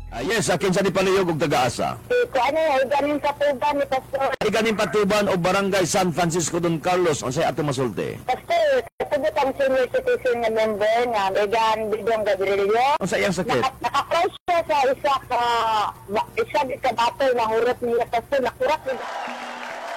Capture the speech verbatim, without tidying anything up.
Ah, yes, akin sa ni Palihog ug taga-asa. Eh, kung ano, ay galing sa tuban ni Pastor. Ay ganing Patuban o Barangay San Francisco Don Carlos unsay ato masulti. Pastor, kasabot ang senior citizen na member nga, Megan Bidong Gabrielio. Unsay iyang sakit? Naka- Naka-close siya sa isa ka, ba- isa ka battle na hurot niya, Pastor, nakurat niya.